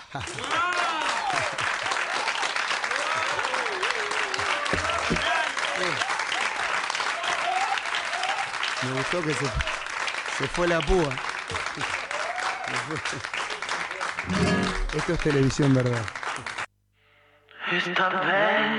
Me gustó que se fue la púa. Esto es televisión, ¿verdad?